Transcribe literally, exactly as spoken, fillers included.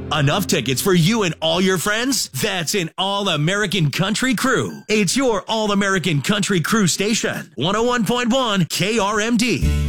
Enough tickets for you and all your friends? That's an All-American Country Crew. It's your All-American Country Crew station. one oh one point one K R M D.